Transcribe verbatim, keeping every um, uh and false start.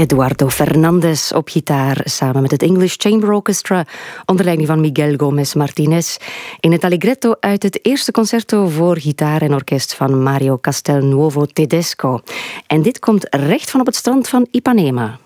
Eduardo Fernandez op gitaar samen met het English Chamber Orchestra onder leiding van Miguel Gomez Martinez in het allegretto uit het eerste concerto voor gitaar en orkest van Mario Castelnuovo Tedesco. En dit komt recht van op het strand van Ipanema.